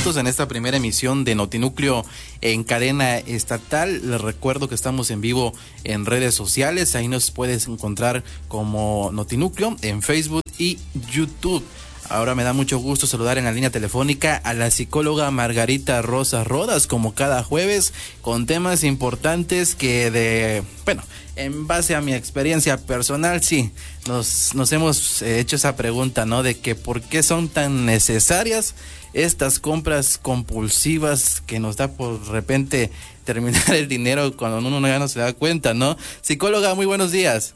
minutos en esta primera emisión de Notinúcleo en cadena estatal. Les recuerdo que estamos en vivo en redes sociales. Ahí nos puedes encontrar como Notinúcleo en Facebook y YouTube. Ahora me da mucho gusto saludar en la línea telefónica a la psicóloga Margarita Rosas Rodas, como cada jueves, con temas importantes que en base a mi experiencia personal, sí, nos hemos hecho esa pregunta, ¿no? De que por qué son tan necesarias estas compras compulsivas que nos da por repente terminar el dinero cuando uno ya no se da cuenta, ¿no? Psicóloga, muy buenos días.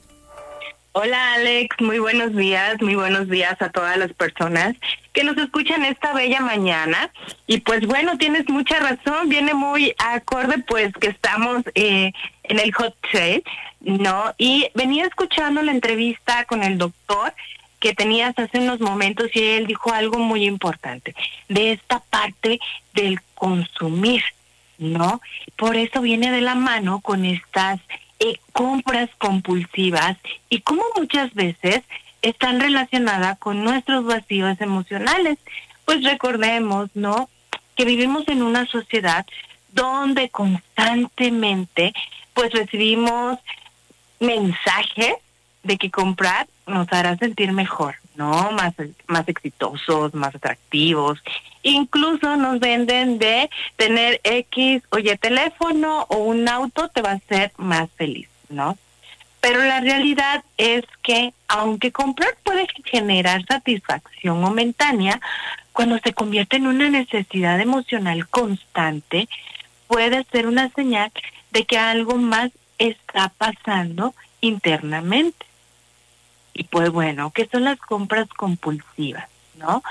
Hola Alex, muy buenos días a todas las personas que nos escuchan esta bella mañana. Y pues bueno, tienes mucha razón, viene muy acorde pues que estamos en el hot sale, ¿no? Y venía escuchando la entrevista con el doctor que tenías hace unos momentos y él dijo algo muy importante de esta parte del consumir, ¿no? Por eso viene de la mano con estas compras compulsivas y cómo muchas veces están relacionadas con nuestros vacíos emocionales. Pues recordemos, ¿no?, que vivimos en una sociedad donde constantemente pues recibimos mensajes de que comprar nos hará sentir mejor, ¿no? Más exitosos, más atractivos. Incluso nos venden de tener X o Y teléfono o un auto te va a hacer más feliz, ¿no? Pero la realidad es que aunque comprar puede generar satisfacción momentánea, cuando se convierte en una necesidad emocional constante, puede ser una señal de que algo más está pasando internamente. Y pues bueno, ¿qué son las compras compulsivas, no?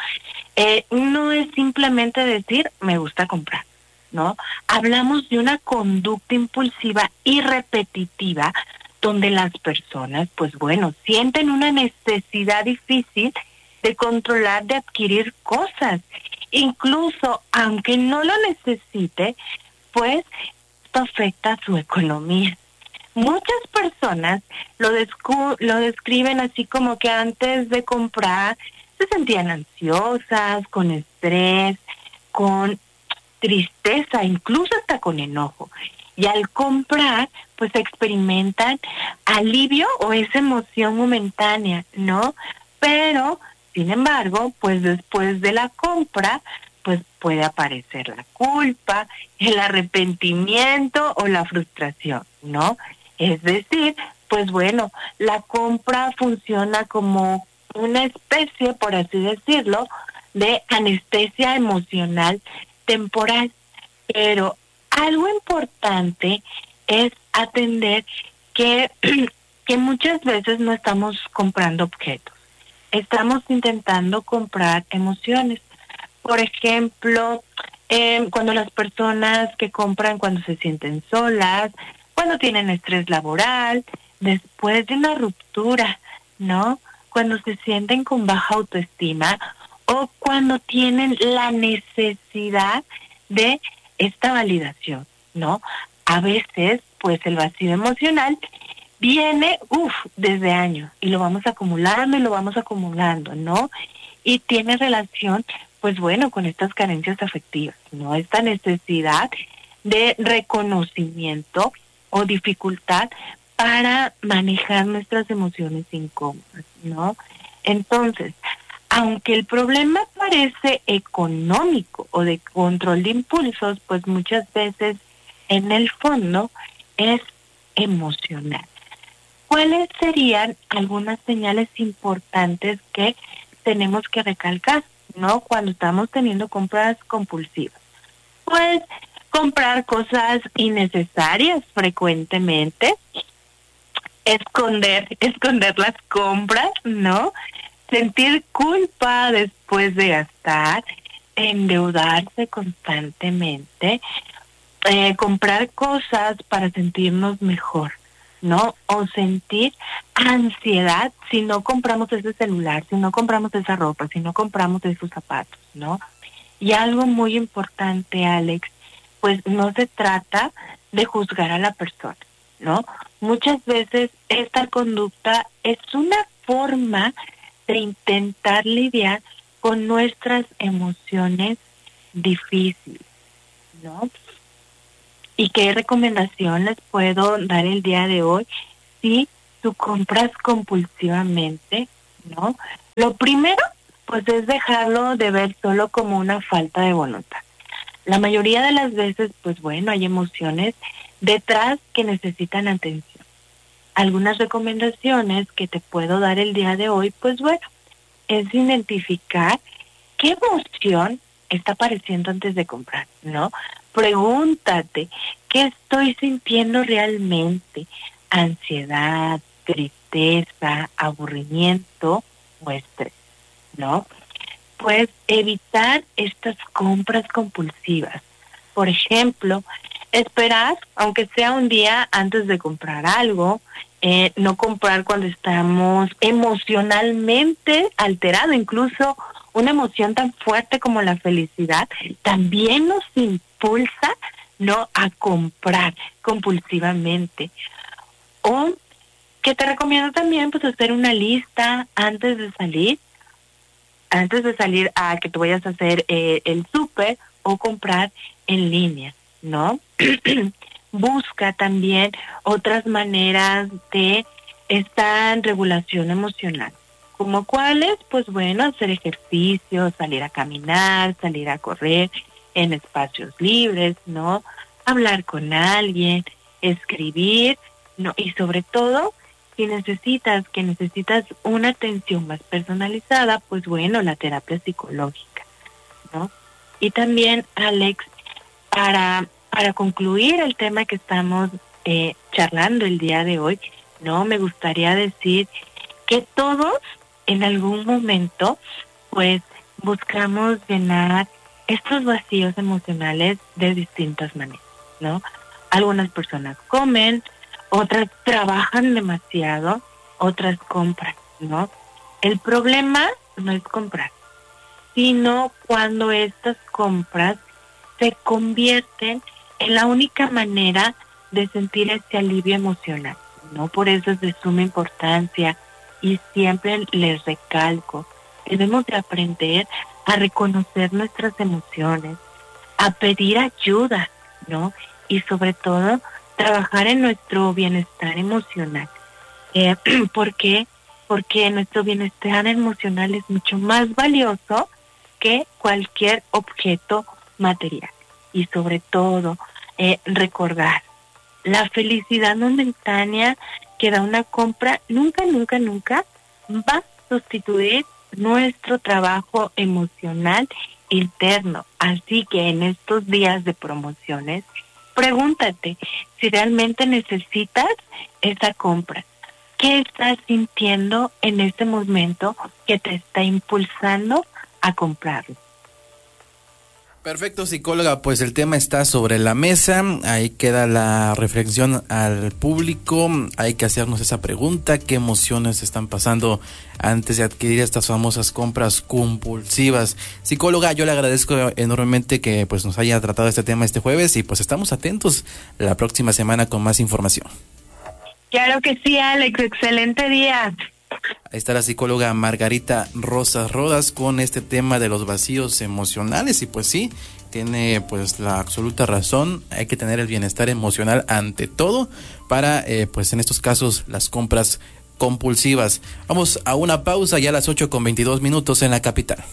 No es simplemente decir, me gusta comprar, ¿no? Hablamos de una conducta impulsiva y repetitiva donde las personas, pues bueno, sienten una necesidad difícil de controlar, de adquirir cosas. Incluso, aunque no lo necesite, pues esto afecta a su economía. Muchas personas lo describen así como que antes de comprar se sentían ansiosas, con estrés, con tristeza, incluso hasta con enojo. Y al comprar, pues experimentan alivio o esa emoción momentánea, ¿no? Pero, sin embargo, pues después de la compra, pues puede aparecer la culpa, el arrepentimiento o la frustración, ¿no? Es decir, pues bueno, la compra funciona como una especie, por así decirlo, de anestesia emocional temporal. Pero algo importante es atender que, que muchas veces no estamos comprando objetos, estamos intentando comprar emociones. Por ejemplo, cuando las personas que compran cuando se sienten solas, cuando tienen estrés laboral, después de una ruptura, ¿no? Cuando se sienten con baja autoestima o cuando tienen la necesidad de esta validación, ¿no? A veces, pues el vacío emocional viene, desde años y lo vamos acumulando, ¿no? Y tiene relación, pues bueno, con estas carencias afectivas, ¿no? Esta necesidad de reconocimiento o dificultad para manejar nuestras emociones incómodas, ¿no? Entonces, aunque el problema parece económico o de control de impulsos, pues muchas veces en el fondo es emocional. ¿Cuáles serían algunas señales importantes que tenemos que recalcar, ¿no?, cuando estamos teniendo compras compulsivas? Pues comprar cosas innecesarias frecuentemente, esconder las compras, ¿no? Sentir culpa después de gastar, endeudarse constantemente, comprar cosas para sentirnos mejor, ¿no? O sentir ansiedad si no compramos ese celular, si no compramos esa ropa, si no compramos esos zapatos, ¿no? Y algo muy importante, Alex, pues no se trata de juzgar a la persona, ¿no? Muchas veces esta conducta es una forma de intentar lidiar con nuestras emociones difícil, ¿no? ¿Y qué recomendación les puedo dar el día de hoy? Si tú compras compulsivamente, ¿no? Lo primero, pues es dejarlo de ver solo como una falta de voluntad. La mayoría de las veces, pues bueno, hay emociones detrás que necesitan atención. Algunas recomendaciones que te puedo dar el día de hoy, pues bueno, es identificar qué emoción está apareciendo antes de comprar, ¿no? Pregúntate, ¿qué estoy sintiendo realmente? Ansiedad, tristeza, aburrimiento o estrés, ¿no? Pues evitar estas compras compulsivas. Por ejemplo, esperar, aunque sea un día antes de comprar algo, no comprar cuando estamos emocionalmente alterados, incluso una emoción tan fuerte como la felicidad también nos impulsa, ¿no?, a comprar compulsivamente. O que te recomiendo también, pues, hacer una lista antes de salir a que tú vayas a hacer el súper o comprar en línea, ¿no? Busca también otras maneras de esta regulación emocional. ¿Como cuáles? Pues bueno, hacer ejercicio, salir a caminar, salir a correr en espacios libres, ¿no? Hablar con alguien, escribir, ¿no? Y sobre todo, si necesitas una atención más personalizada, pues bueno, la terapia psicológica, ¿no? Y también, Alex, para concluir el tema que estamos charlando el día de hoy, ¿no? Me gustaría decir que todos en algún momento, pues, buscamos llenar estos vacíos emocionales de distintas maneras, ¿no? Algunas personas comen, otras trabajan demasiado, otras compran, ¿no? El problema no es comprar, sino cuando estas compras se convierten en la única manera de sentir ese alivio emocional, ¿no? Por eso es de suma importancia y siempre les recalco, debemos de aprender a reconocer nuestras emociones, a pedir ayuda, ¿no? Y sobre todo, trabajar en nuestro bienestar emocional. ¿Por qué? Porque nuestro bienestar emocional es mucho más valioso que cualquier objeto material. Y sobre todo, recordar, la felicidad momentánea que da una compra nunca va a sustituir nuestro trabajo emocional interno. Así que en estos días de promociones, pregúntate si realmente necesitas esa compra. ¿Qué estás sintiendo en este momento que te está impulsando a comprarlo? Perfecto, psicóloga, pues el tema está sobre la mesa, ahí queda la reflexión al público, hay que hacernos esa pregunta, ¿qué emociones están pasando antes de adquirir estas famosas compras compulsivas? Psicóloga, yo le agradezco enormemente que pues nos haya tratado este tema este jueves y pues estamos atentos la próxima semana con más información. Claro que sí, Alex, excelente día. Ahí está la psicóloga Margarita Rosas Rodas con este tema de los vacíos emocionales y pues sí, tiene pues la absoluta razón, hay que tener el bienestar emocional ante todo para pues en estos casos las compras compulsivas. Vamos a una pausa ya a las 8:22 en la capital.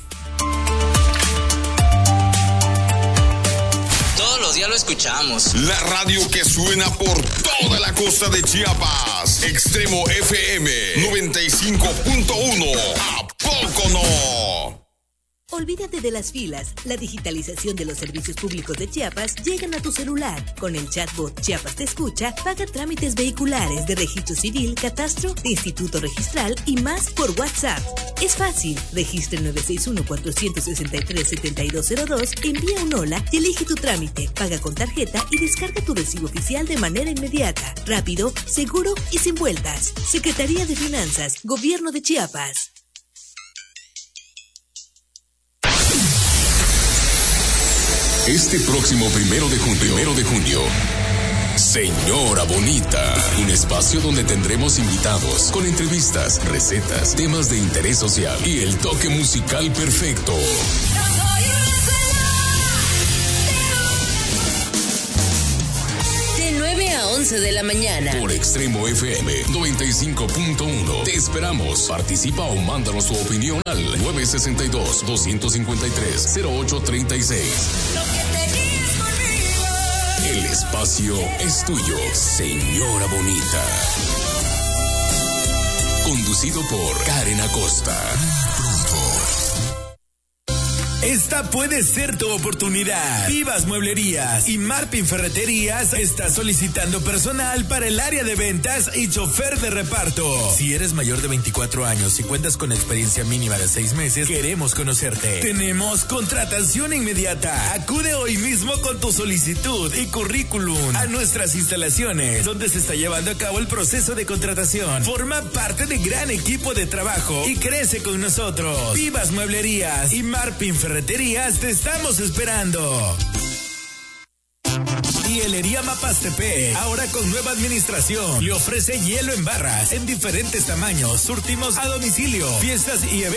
Ya lo escuchamos. La radio que suena por toda la costa de Chiapas. Extremo FM 95.1. ¿A poco no? Olvídate de las filas. La digitalización de los servicios públicos de Chiapas llegan a tu celular. Con el chatbot Chiapas Te Escucha, paga trámites vehiculares de registro civil, catastro, de instituto registral y más por WhatsApp. Es fácil. Registra el 961-463-7202, envía un hola y elige tu trámite. Paga con tarjeta y descarga tu recibo oficial de manera inmediata, rápido, seguro y sin vueltas. Secretaría de Finanzas, Gobierno de Chiapas. Este próximo 1 de junio, Señora Bonita, un espacio donde tendremos invitados con entrevistas, recetas, temas de interés social y el toque musical perfecto. 11 de la mañana. Por Extremo FM 95.1. Te esperamos. Participa o mándanos tu opinión al 962-253-0836. El espacio es tuyo, señora bonita. Conducido por Karen Acosta. Esta puede ser tu oportunidad. Vivas Mueblerías y Marpin Ferreterías está solicitando personal para el área de ventas y chofer de reparto. Si eres mayor de 24 años y cuentas con experiencia mínima de 6 meses, queremos conocerte. Tenemos contratación inmediata. Acude hoy mismo con tu solicitud y currículum a nuestras instalaciones, donde se está llevando a cabo el proceso de contratación. Forma parte de gran equipo de trabajo y crece con nosotros. Vivas Mueblerías y Marpin Ferreterías te estamos esperando. Hielería Mapastepec, ahora con nueva administración, le ofrece hielo en barras en diferentes tamaños. Surtimos a domicilio, fiestas y eventos